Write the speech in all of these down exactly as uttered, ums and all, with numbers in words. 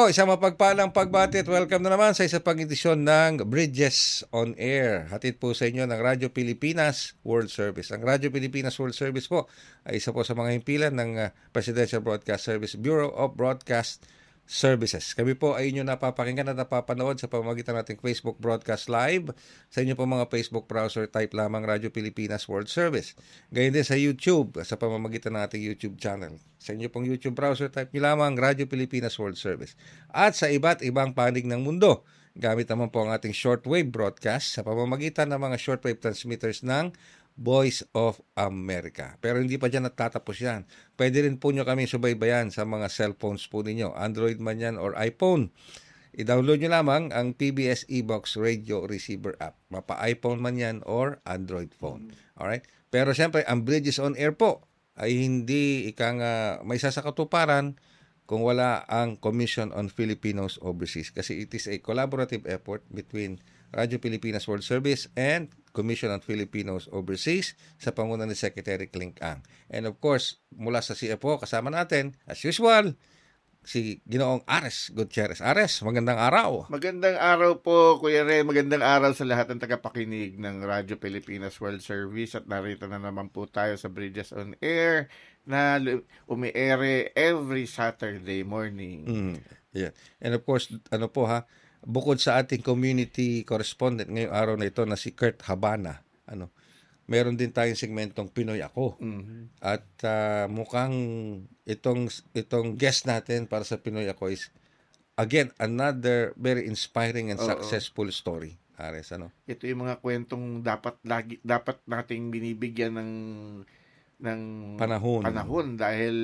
po, isang mapagpalang pagbati at welcome na naman sa isa pang edisyon ng Bridges on Air. Hatid po sa inyo ng Radyo Pilipinas World Service. Ang Radyo Pilipinas World Service po ay isa po sa mga himpilan ng uh, Presidential Broadcast Service Bureau of Broadcast Services. Kami po ay inyo napapakinggan at napapanood sa pamamagitan nating Facebook Broadcast Live. Sa inyo po mga Facebook browser, type lamang Radyo Pilipinas World Service. Gayon din sa YouTube, sa pamamagitan ng ating YouTube channel. Sa inyo pong YouTube browser, type nyo lamang Radyo Pilipinas World Service. At sa iba't ibang panig ng mundo, gamit naman po ang ating shortwave broadcast sa pamamagitan ng mga shortwave transmitters ng Voice of America. Pero hindi pa dyan natatapos yan. Pwede rin po nyo kami subaybayan sa mga cellphones po ninyo. Android man yan or iPhone. I-download nyo lamang ang P B S eBox Radio Receiver app. Mapa-iPhone man yan or Android phone. Alright? Pero siyempre, ang Bridges on Air po ay hindi ikang uh, may sasakatuparan kung wala ang Commission on Filipinos Overseas. Kasi it is a collaborative effort between Radyo Pilipinas World Service and Commission on Filipinos Overseas sa panguna ni Secretary Clink Ang. And of course, mula sa C F O, kasama natin, as usual, si Ginoong Ares Gutierrez. Ares, magandang araw. Magandang araw po, Kuya Ray. Magandang araw sa lahat ng tagapakinig ng Radyo Pilipinas World Service. At narito na naman po tayo sa Bridges on Air na umi-ere every Saturday morning. Mm, yeah. And of course, ano po ha, bukod sa ating community correspondent ngayong araw na ito na si Kurt Habana, ano, meron din tayong segmentong Pinoy Ako. Mm-hmm. At uh, mukhang itong itong guest natin para sa Pinoy Ako is again another very inspiring and Oo. successful story. Ares, ano? Ito yung mga kwentong dapat lagi dapat nating binibigyan ng ng panahon. Panahon dahil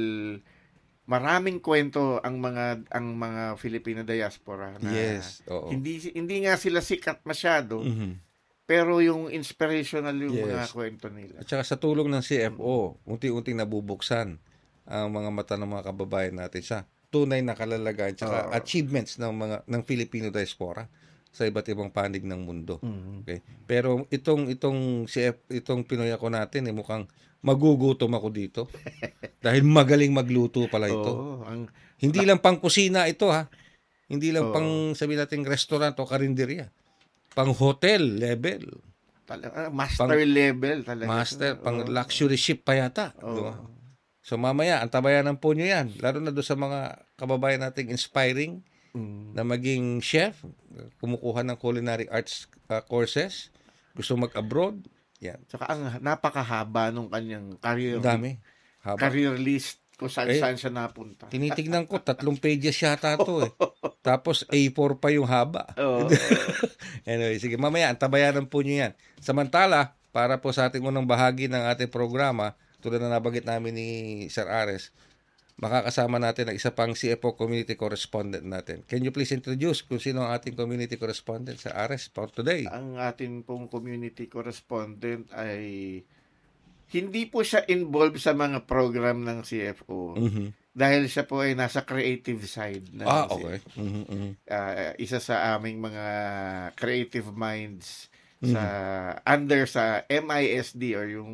maraming kwento ang mga ang mga Filipino diaspora na yes, oo. hindi hindi nga sila sikat masyado. Mm-hmm. Pero yung inspirational yung yes. mga kwento nila. At saka sa tulong ng C F O, mm-hmm. unti-unting nabubuksan ang mga mata ng mga kababayan natin sa tunay na kalalagayan at saka achievements ng mga ng Filipino diaspora sa iba't ibang panig ng mundo. Mm-hmm. Okay? Pero itong itong C F itong Pinoy Ako natin eh, mukhang magugutom ako dito. Dahil magaling magluto pala ito. Oo, ang, Hindi lang pang kusina ito ha. Hindi lang Oo. pang sabihin natin restaurant o karinderya. Pang hotel level. Talaga, master pang, level talaga. Master, Oo. pang luxury ship pa yata. Oo. Diba? So mamaya, antabayanan po nyo yan. Lalo na doon sa mga kababayan nating inspiring Mm. na maging chef, kumukuha ng culinary arts uh, courses, gusto mag-abroad. Yan. Saka ang napakahaba nung kanyang career. Dami. Haba. Career list kung saan Eh, saan siya napunta. Tinitignan ko, tatlong pages yata to eh. Tapos A four pa yung haba. Oo. Anyway, sige, mamaya, antabayanan po nyo yan. Samantala, para po sa ating unang bahagi ng ating programa, tulad na nabanggit namin ni Sir Ares, makakasama natin ang isa pang C F O community correspondent natin. Can you please introduce kung sino ang ating community correspondent, Sir Ares, for today? Ang atin pong community correspondent ay hindi po siya involved sa mga program ng C F O. Mm-hmm. Dahil siya po ay nasa creative side. Ng Ah, C F O. okay. Mm-hmm, mm-hmm. Uh, isa sa aming mga creative minds sa mm-hmm. under sa M I S D or yung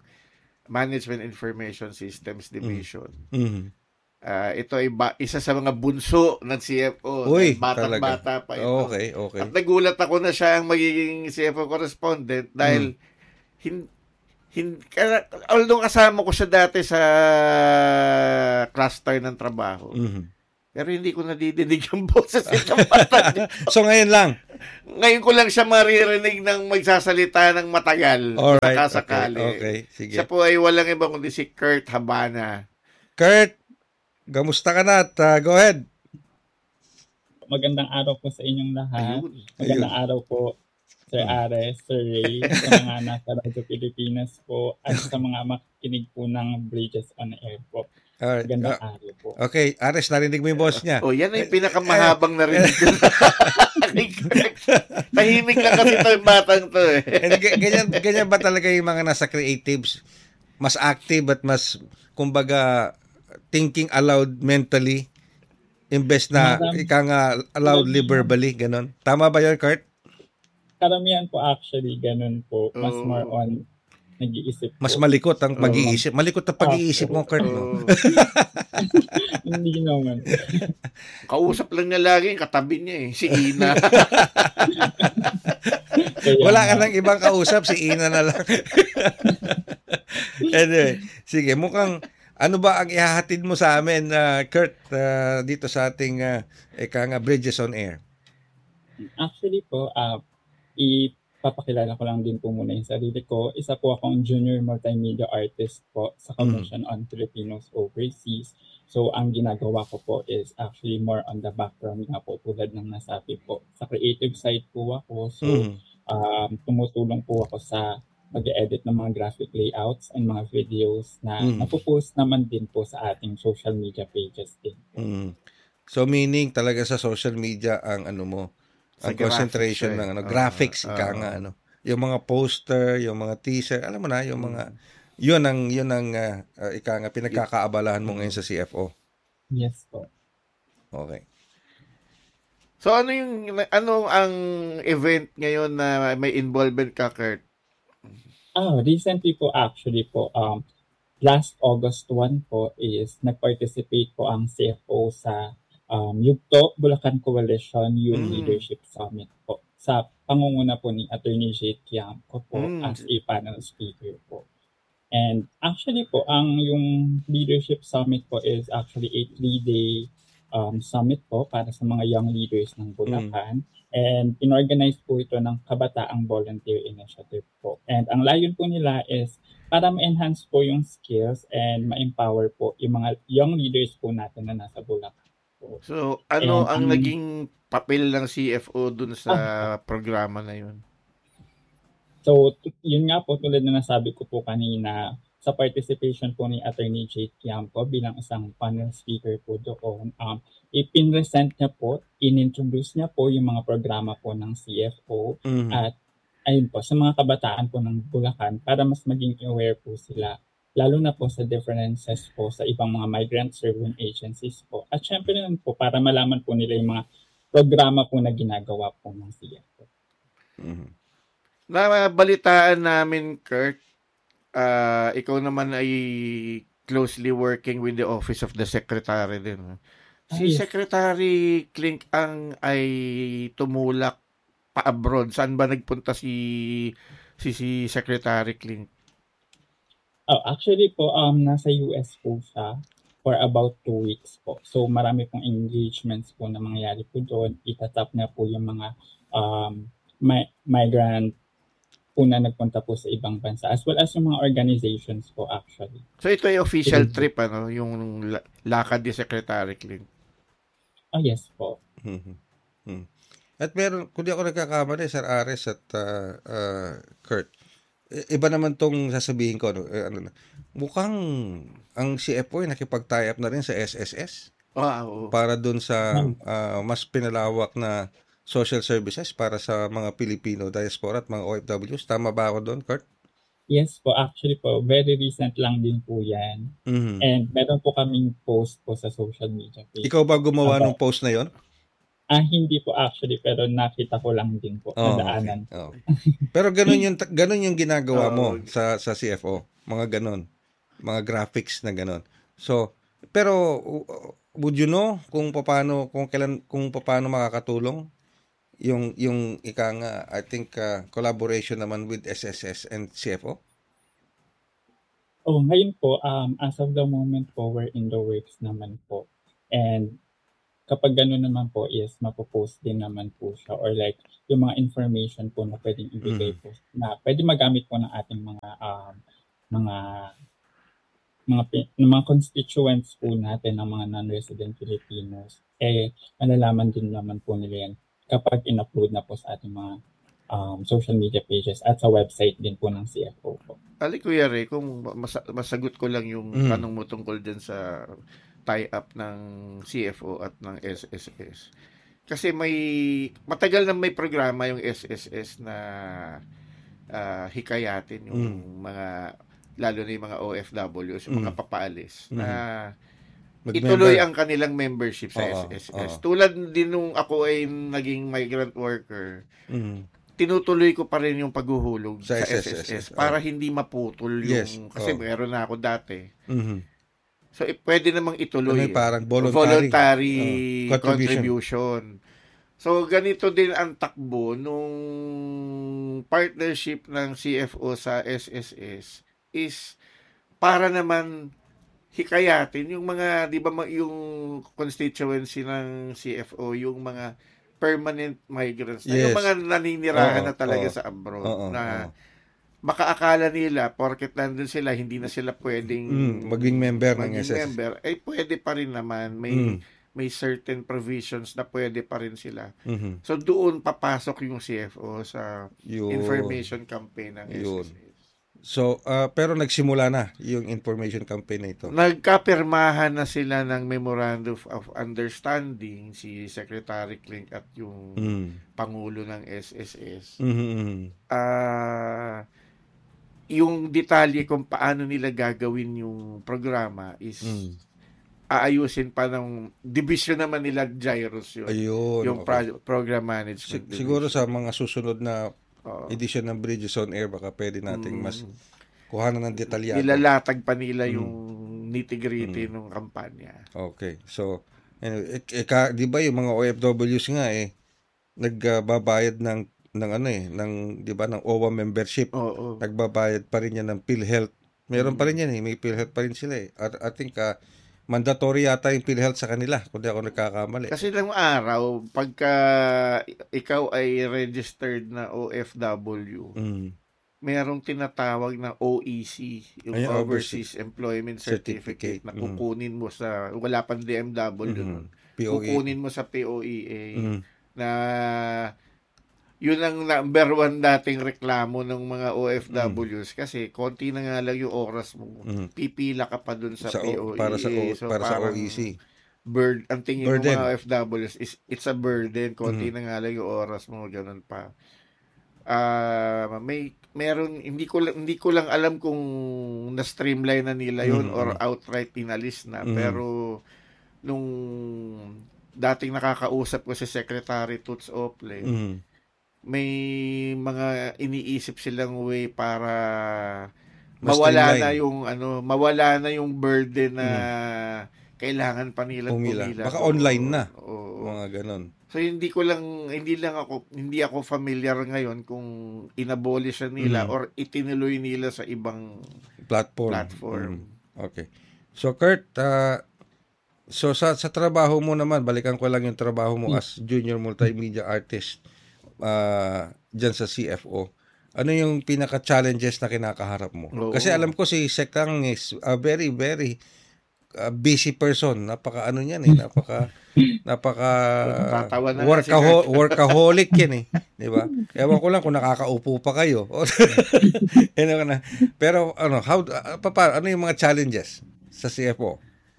Management Information Systems Division. Mm-hmm. Uh, ito ay ba, isa sa mga bunso ng C F O. Uy, batang-bata pa ito. Okay, okay. At nagulat ako na siya ang magiging C F O correspondent dahil mm. hin, hin, although kasama ko siya dati sa cluster ng trabaho. Mm-hmm. Pero hindi ko nadidinig yung boses ng bata. So ngayon lang? Ngayon ko lang siya maririnig ng magsasalita ng matagal. Alright, sakasakali. okay, okay, sige. Siya po ay walang iba kundi si Kurt Habana. Kurt, gamusta ka na? At, uh, go ahead. Magandang araw po sa inyong lahat. Ayun. Magandang Ayun. araw po, Sir Ares, Sir Ray, sa mga nasa Radyo Pilipinas po, at sa mga makikinig po ng Bridges on Air po. Alright. Magandang Uh, araw po. okay, Ares, narinig mo yung boss niya. Oh, yan ay pinakamahabang narinig ko. Tahimik lang kasi ito yung batang to eh. And g- ganyan, ganyan ba talaga yung mga nasa creatives? Mas active at mas, kumbaga, thinking aloud mentally, imbes na Madam, ika nga loudly verbally, ganon. Tama ba yun, Kurt? Karamihan po actually, ganun po. Mas Oh. more on nag-iisip Mas po. malikot ang Oo. pag-iisip. Malikot ang pag-iisip mo, Kurt, no? Oo. Hindi naman. Kausap lang niya lagi, yung katabi niya eh, si Ina. Kaya Wala ka nga. nang ibang kausap, si Ina na lang. Anyway, sige, mukhang ano ba ang ihahatid mo sa amin, uh, Kurt, uh, dito sa ating uh, eka nga, Bridges on Air? Actually po, uh, ipapakilala ko lang din po muna yung sarili ko. Isa po akong junior multimedia artist po sa Commission on Filipinos Overseas. So, ang ginagawa ko po is actually more on the background nga po, tulad ng nasabi po. Sa creative side po ako. So, Mhm. um, tumutulong po ako sa mag-edit ng mga graphic layouts and mga videos na Mm. napopost naman din po sa ating social media pages din. Mm. So, meaning talaga sa social media ang ano mo, Sa ang concentration graphics, ng eh. ano, Oo, graphics, ika oo. nga, ano. Yung mga poster, yung mga teaser, alam mo na, yung mga, Mm. yun ang, yun ang, uh, uh, ika nga, pinagkakaabalahan mo ngayon sa C F O. Yes po. Okay. So ano yung ano ang event ngayon na may involvement ka, Kurt? Ah, recently po actually po, um, last August one po is nag-participate po ang C F O sa um, Yugto Bulacan Coalition Youth Mm. Leadership Summit po. Sa pangunguna po ni Attorney Jade Quiamco po Mm. as a panel speaker po. And actually po, ang yung Leadership Summit po is actually a three-day um, summit po para sa mga young leaders ng Bulacan. And inorganize po ito ng Kabataang Volunteer Initiative po. And ang layon po nila is para ma-enhance po yung skills and ma-empower po yung mga young leaders po natin na nasa Bulacan po. So ano And ang ang- naging papel ng C F O dun sa programa na yun? So, t- yun nga po, tulad na nasabi ko po kanina, sa participation po ni Attorney Jade Quiamco bilang isang panel speaker po doon, um, ipinresent niya po, inintroduce niya po yung mga programa po ng C F O Mhm. at ayun po, sa mga kabataan po ng Bulacan para mas maging aware po sila, lalo na po sa differences po sa ibang mga migrant serving agencies po. At syempre naman po, para malaman po nila yung mga programa po na ginagawa po ng C F O. Mhm. Nabalitaan namin, Kurt, ah, ikaw naman ay closely working with the Office of the Secretary din. no? Si Ah, yes. Secretary Klink ang ay tumulak pa-abroad. Saan ba nagpunta si si, si Secretary Klink? Oh, actually po, um, nasa U S po siya for about two weeks po. So marami pong engagements po na mangyayari po doon. Itatap na po yung mga um, mi- migrant po na nagpunta po sa ibang bansa as well as yung mga organizations po actually. So ito ay official Mhm. trip, ano, yung la- lakad ni Secretary Klink. Oh yes po. Mhm. Mhm. At meron, kung di ako nagkakamali, Sir Ares at uh, uh, Kurt, i- iba naman tong sasabihin ko, no? Eh, ano na, mukhang ang C F O ay nakipag-tie up na rin sa S S S Ah, oo. para dun sa Hmm. uh, mas pinalawak na social services para sa mga Pilipino diaspora at mga O F Ws. Tama ba ako doon, Kurt? Yes po, actually po, very recent lang din po yan. Mhm. And meron po kaming post po sa social media page. Ikaw ba gumawa Aba. ng post na yon? Ah, hindi po actually, pero nakita ko lang din po, Oh, nadaanan. okay. Oh. Pero ganun yung ganun yung ginagawa mo Oo. sa sa C F O, mga ganun, mga graphics na ganun. So, pero uh, would you know kung paano kung kailan kung paano makakatulong yung yung ika nga I think uh, collaboration naman with S S S and C F O? Oh, ngayon po, um, as of the moment po, we're in the works naman po. And kapag gano'n naman po is mapopost din naman po siya or like yung mga information po na pwedeng ibigay po na pwede magamit po ng ating mga um, mga mga pi- ng mga constituents po natin ng mga non-resident Filipinos eh malalaman din naman po nila yan kapag in-upload na po sa ating mga um, social media pages at sa website din po ng C F O po. Ali Kuya Ray, kung mas- masagot ko lang yung Mm. tanong mo tungkol dyan sa tie-up ng C F O at ng S S S. Kasi may, matagal na may programa yung S S S na ah, hikayatin yung mga, lalo na yung mga O F Ws, yung mga Mm. papaalis, Mhm. na Mag-member. ituloy ang kanilang membership sa Oo, S S S. oo. Tulad din nung ako ay naging migrant worker, Mhm. tinutuloy ko pa rin yung paghuhulog Sa sa, S S S. S S S para hindi maputol yung Yes. kasi Oh. meron na ako dati. Mhm. So eh, pwede namang Ano ituloy. yung parang eh. voluntary, Voluntary oh, contribution. contribution. So ganito din ang takbo nung partnership ng C F O sa S S S is para naman hikayatin yung mga, di ba, ma- yung constituency ng C F O, yung mga permanent migrants, na yung Yes. mga naninirahan Oo, na talaga oo. sa abroad, Oo, na oo. makaakala nila, porket nandun sila, hindi na sila pwedeng Mm, maging member ng maging S S S. member, ay pwede pa rin naman, may Mm. may certain provisions na pwede pa rin sila. Mhm. So doon papasok yung C F O sa Yun. information campaign ng Yun. S S S. So, ah, pero nagsimula na yung information campaign na ito. Nagkapirmahan na sila ng Memorandum of Understanding si Secretary Clink at yung Mm. Pangulo ng S S S. Mhm, mhm. Ah, yung detalye kung paano nila gagawin yung programa is Mm. aayusin pa ng division naman nila Gyros yun. Ayun. yung okay. pro- program management. Si- siguro division. sa mga susunod na Oo. edition ng Bridges on Air, baka pwede nating Mm. mas kuhanan ng detalyado. Nilalatag pa nila Mm. yung nitty-gritty ng kampanya. Okay. So, anyway, eh, eh, ka, di ba yung mga O F Ws nga eh, nagbabayad ng, ng ano eh, ng, di ba, ng O W A membership. Oo. Nagbabayad pa rin yan ng PhilHealth. Meron pa rin yan eh, may PhilHealth pa rin sila eh. At I think, ah, mandatory yata yung PhilHealth sa kanila, kung di ako nagkakamali. Kasi ng araw, pagka ikaw ay registered na O F W, Mm. merong tinatawag na O E C, yung Ay, Overseas Employment Certificate, Certificate. na Mm. kukunin mo sa, wala pang D M W Mhm. nun. P O E. Kukunin mo sa P O E A Mm. na yun ang number one dating reklamo ng mga O F Ws kasi konti na nga lang yung oras mo. Mm. Pipila ka pa dun sa, Sa, P o- O E A. para sa o- So, para sa parang O E C. bird, ang tingin Burden. ng mga O F Ws is it's a burden. Konti Mhm. na nga lang yung oras mo, ganun pa. Ah, may meron hindi ko lang hindi ko lang alam kung na-streamline na nila yon Mhm. or outright inalis na, Mhm. pero nung dating nakakausap ko si Secretary Toots Ople, Mm. may mga iniisip silang way para Mas mawala streamline. na yung ano, mawala na yung burden na kailangan pa nilang Pumila. pumila. Baka Oo, online na. oo. Mga ganon. So hindi ko lang hindi lang ako hindi ako familiar ngayon kung inabolish na nila Mhm. or itinuloy nila sa ibang Platform. platform. Mm. Okay. So, Kurt, ah, so sa sa trabaho mo naman, balikan ko lang yung trabaho mo as junior multimedia artist ah dyan sa C F O. Ano yung pinaka-challenges na kinakaharap mo? Oo. Kasi alam ko si Sekang is a very, very ah, busy person. Napaka ano niyan eh. Napaka napaka Tatawa na nga workaho- si Kurt. workaholic yan eh. Di ba? Ewan ko lang kung nakakaupo pa kayo. Ano ka na. Pero ano, how, uh, papa, ano yung mga challenges sa C F O?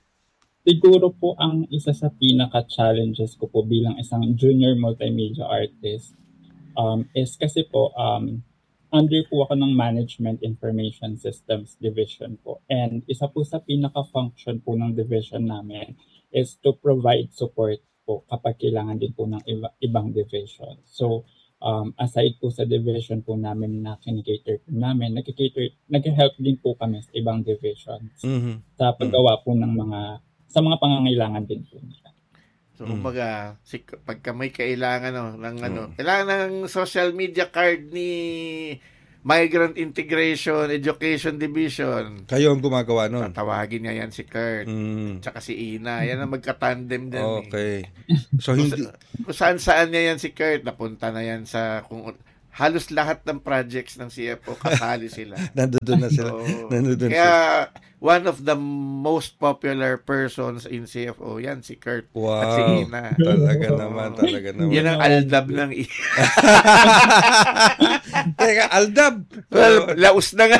Siguro po ang isa sa pinaka-challenges ko po bilang isang junior multimedia artist um, is kasi po um, under po ako ng Management Information Systems Division po. And isa po sa pinaka-function po ng division namin is to provide support po kapag kailangan din po ng iba, ibang division. So, um, aside po sa division po namin na kinikater po namin, nagkikater, nag-help din po kami sa ibang divisions Mhm. sa paggawa po ng mga, sa mga pangangailangan din po nila. So Mm. kumbaga, si, pagka may kailangan no, ng ano, Mm. kailangan ng social media card ni Migrant Integration Education Division. Kayo ang gumagawa nun. Tatawagin niya yan si Kurt. Mm. Tsaka si Ina. Yan ang magka-tandem din. Eh. Okay. So hindi Kung saan saan niya yan si Kurt, napunta na yan sa kung halos lahat ng projects ng C F O kasali sila. nandoon na sila. Oo. Nandoon Kaya sila. one of the most popular persons in C F O yan si Kurt at si Wow. Ina. Talaga Oo. naman, talaga naman. Yan ang aldab ng I. Teka, Aldab. Well, laos na nga.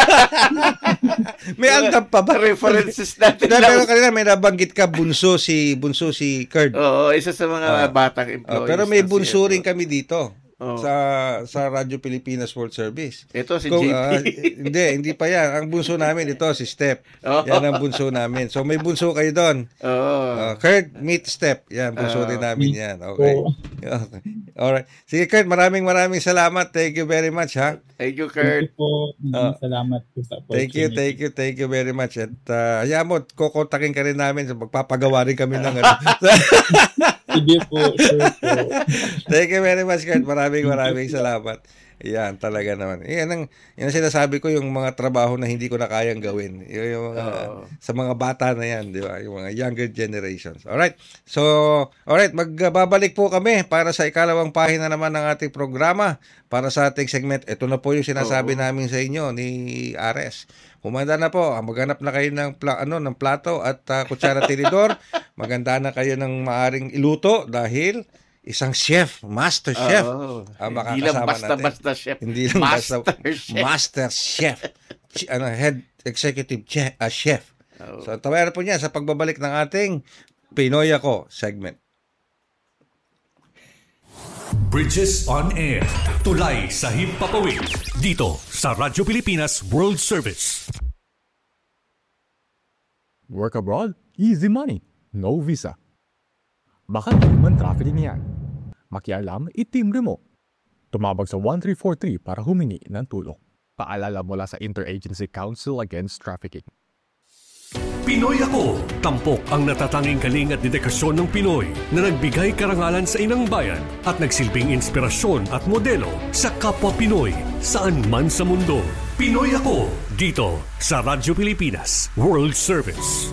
May Aldab pa ba? References natin. Pero laos. kanina may nabanggit ka bunso si bunso si Kurt. Oo, isa sa mga Ah. batang Ah, employees. pero may ng bunso C F O. rin kami dito Oo. sa sa Radyo Pilipinas World Service. Ito si Kung, J P. ah, hindi, hindi pa yan. Ang bunso namin ito si Step. Oo. Yan ang bunso namin. So may bunso kayo doon. Oo. Uh, Kurt, meet Step. Yan, bunso Ah. rin namin yan. Okay. Okay. Alright. Sige, Kurt, maraming maraming salamat. Thank you very much, ha? Thank you, Thank Kurt. you po. Ah. Maraming salamat po sa Thank you, opportunity. thank you, thank you very much. At uh, hayaan mo, kukontakin ka rin namin. So, magpapagawa rin kami ng ano. Sige po, sure po. Thank you very much, Kurt. Maraming maraming salamat. Yan, talaga naman. Yan ang, yan ang sinasabi ko, yung mga trabaho na hindi ko na kayang gawin. Yung, yung mga, Oo. sa mga bata na yan, di ba? Yung mga younger generations. Alright. So, alright, magbabalik po kami para sa ikalawang pahina naman ng ating programa para sa ating segment. Ito na po yung sinasabi Oo. namin sa inyo ni Ares. Humanda na po. Maghanap na kayo ng, pla- ano, ng plato at uh, kutsara tinidor. Maganda na kayo ng maaring iluto dahil isang chef, master chef, Oo. ang Hindi lang makakasama basta-basta chef. Hindi lang Master basta chef. master chef. Ch- ano, head executive chef, uh, chef. Oo. So, tawaran po niya sa pagbabalik ng ating Pinoy Ako segment. Bridges on Air. Tulay sa himpapawid. Dito sa Radyo Pilipinas World Service. Work abroad? Easy money. No visa. Baka human trafficking yan. Makialam, itimbre mo. Tumawag sa one three four three para humingi ng tulong. Paalala mula sa Interagency Council Against Trafficking. Pinoy Ako. Tampok ang natatanging galing at dedikasyon ng Pinoy na nagbigay karangalan sa inang bayan at nagsilbing inspirasyon at modelo sa kapwa Pinoy saan man sa mundo. Pinoy Ako. Dito sa Radyo Pilipinas World Service.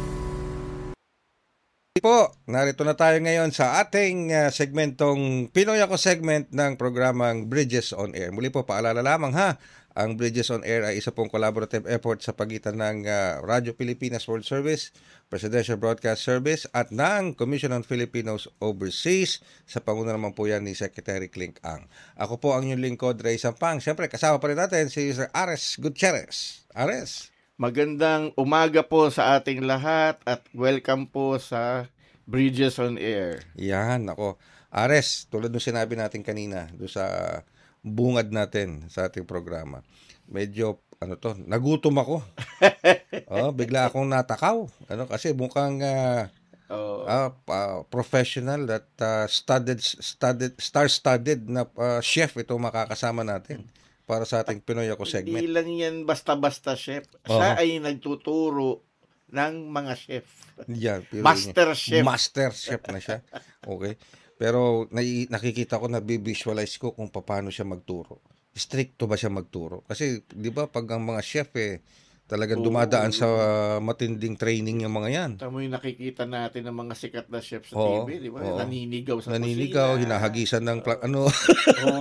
Po, narito na tayo ngayon sa ating uh, segmentong Pinoy Ako segment ng programang Bridges on Air. Muli po, paalala lamang ha, ang Bridges on Air ay isa pong collaborative effort sa pagitan ng uh, Radyo Pilipinas World Service, Presidential Broadcast Service at ng Commission on Filipinos Overseas. Sa panguna naman po yan ni Secretary Clink Ang. Ako po ang inyong lingkod, Ray Sampang. Siyempre, kasama pa rin natin si Sir Ares Gutierrez. Ares. Magandang umaga po sa ating lahat at welcome po sa Bridges on Air. Yan, ako. Ares, tulad ng sinabi natin kanina, doon sa bungad natin sa ating programa. Medyo, ano to, nagutom ako. Oh, bigla akong natakaw. Ano, kasi mukhang uh, Oh, uh, uh, professional that uh, studied, studied, star-studded na uh, chef ito makakasama natin para sa ating Pinoy Ako hindi segment. lang yan basta-basta chef. Siya Oo. ay nagtuturo ng mga chef. Yan, pero Master yun, chef. Master chef na siya. Okay. Pero nai- nakikita ko na visualize ko kung paano siya magturo. Stricto ba siya magturo? Kasi 'di ba pag ang mga chef eh talagang Oo. dumadaan sa uh, matinding training yung mga yan. Tamo yung nakikita natin ng mga sikat na chef sa Oo, T V, di ba? oo. Naninigaw sa Naninigaw, kusina. hinahagisan ng pla- ano. Oo.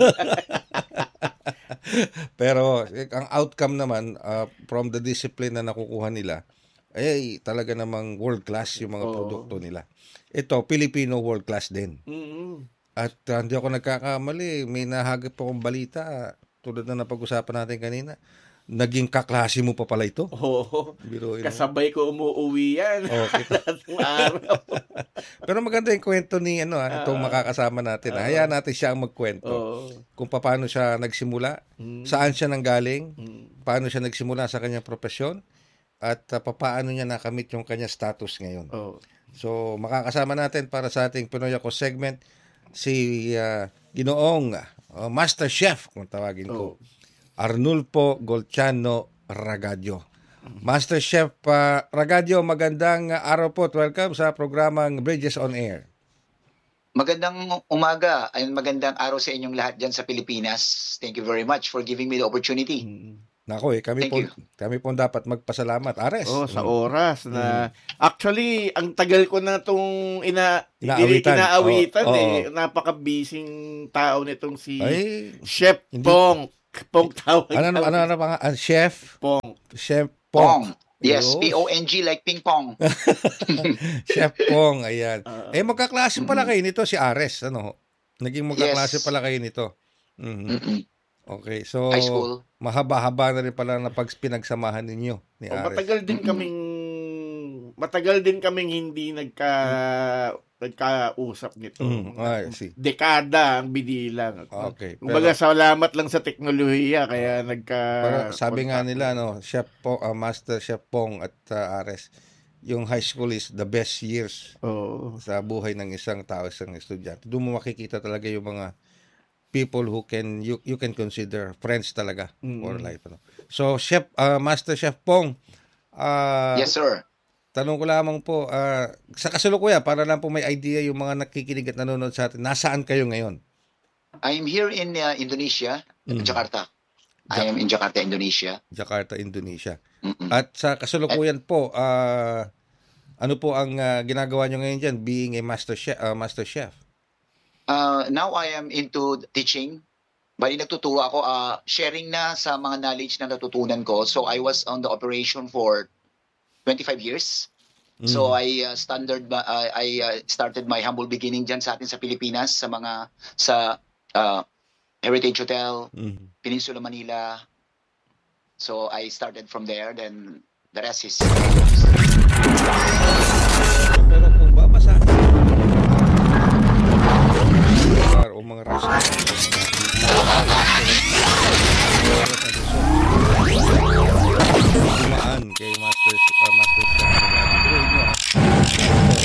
Pero eh, ang outcome naman uh, from the discipline na nakukuha nila ay talaga namang world class yung mga Oo. produkto nila. Ito, Filipino world class din. Mm-mm. At uh, hindi ako nagkakamali, may nahagip akong balita tulad na napag-usapan natin kanina. Naging kaklase mo pa pala ito. Oo. Biruin mo. Kasabay ko umuwi yan. Okay. Lahat ng araw. Pero maganda yung kwento ni ano, ah, itong makakasama natin. ah. Hayaan natin siya ang magkwento. Oo. Kung paano siya nagsimula, Mm. saan siya nanggaling, Mm. paano siya nagsimula sa kanyang profesyon, at uh, paano niya nakamit yung kanyang status ngayon. Oo. So, makakasama natin para sa ating Pinoy Ako segment si uh, Ginoong uh, Master Chef, kung tawagin ko, Oo. Arnulfo Golciano Ragadio. Master Chef uh, Ragadio, magandang uh, araw po. Welcome sa programang Bridges on Air. Magandang umaga ay magandang araw sa inyong lahat dyan sa Pilipinas. Thank you very much for giving me the opportunity. Mm. Nako eh, kami Thank po you. kami po dapat magpasalamat. Ares. Oh, sa Mm. oras na actually ang tagal ko na tong ina Inaawitan. inaawitan Oo, eh. oo. Napaka-busy tao nitong si Ay, Chef Hindi- Pong. Pong tawag. ano ano ano, ano pa nga? Ah, Chef, Pong. Chef Pong. Pong. Yes, Ayos. P O N G like ping pong. Chef Pong, ayan. Ah. Eh magkaklase pala kayo nito si Ares, ano? Naging magkaklase Yes. pala kayo nito. Mhm. Mm-mm. Okay, so High school. mahaba-haba na rin pala na pag pinagsamahan ninyo ni Oh, Ares. matagal din kaming matagal din kaming hindi nagka nagkausap nito. Mm, ay, see. Dekada ang bidilang. Okay. Kumbaga Pero, salamat lang sa teknolohiya kaya nagka pero sabi nga contact. nila no, Chef Pong, ah, Master Chef Pong at ah, Ares, yung high school is the best years Oo. sa buhay ng isang tao, isang estudyante. Doon mo makikita talaga yung mga people who can you you can consider friends talaga for Mm. life, ano. So Chef uh, Master Chef Pong, ah Yes, sir. tanong ko lamang po, ah, sa kasalukuyan para lang po may idea yung mga nakikinig at nanonood sa atin, nasaan kayo ngayon? I'm here in uh, Indonesia, Mm. Jakarta. I am in Jakarta, Indonesia. Jakarta, Indonesia. Mm-mm. At sa kasalukuyan po, ah, ano po ang ah, ginagawa nyo ngayon dyan being a master chef? ah, master chef? Uh, now I am into teaching. Bali nagtuturo ako, uh, sharing na sa mga knowledge na natutunan ko. So I was on the operation for twenty-five years. So Mm. I uh, standard ba- uh, I uh, started my humble beginning diyan sa atin sa Pilipinas sa mga sa uh, Heritage Hotel, Mhm. Peninsula Manila. So I started from there, then the rest is Pero po